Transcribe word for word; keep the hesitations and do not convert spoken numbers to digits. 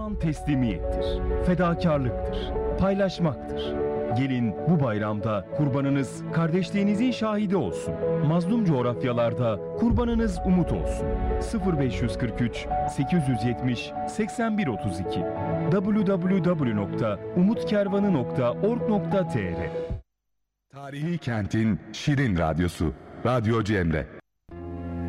İman teslimiyettir, fedakarlıktır, paylaşmaktır. Gelin bu bayramda kurbanınız kardeşliğinizin şahidi olsun. Mazlum coğrafyalarda kurbanınız umut olsun. sıfır beş kırk üç sekiz yüz yetmiş seksen bir otuz iki double-u double-u double-u nokta umutkervanı nokta org nokta tr. Tarihi kentin şirin radyosu. Radyo Cemre.